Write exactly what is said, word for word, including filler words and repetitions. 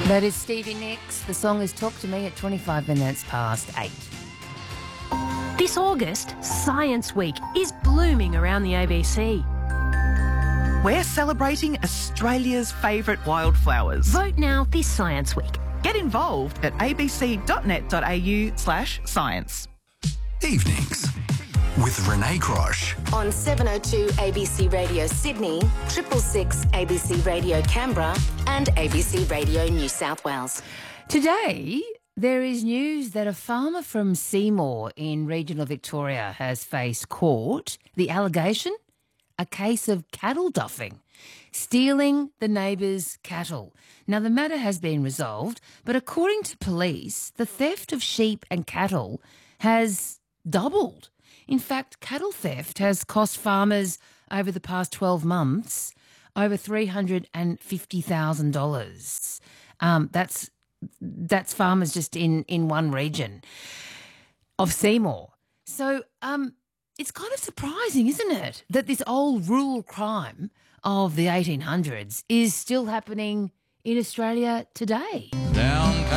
That is Stevie Nicks. The song is Talk to Me at twenty-five minutes past eight. This August, Science Week is blooming around the A B C. We're celebrating Australia's favourite wildflowers. Vote now this Science Week. Get involved at abc.net.au slash science. Evenings with Renee Crosh. On seven oh two A B C Radio Sydney, triple six A B C Radio Canberra and A B C Radio New South Wales. Today, there is news that a farmer from Seymour in regional Victoria has faced court. The allegation? A case of cattle duffing, stealing the neighbour's cattle. Now, the matter has been resolved, but according to police, the theft of sheep and cattle has doubled. In fact, cattle theft has cost farmers over the past twelve months over three hundred fifty thousand dollars. Um, that's that's farmers just in, in one region of Seymour. So um, it's kind of surprising, isn't it, that this old rural crime of the eighteen hundreds is still happening in Australia today. Down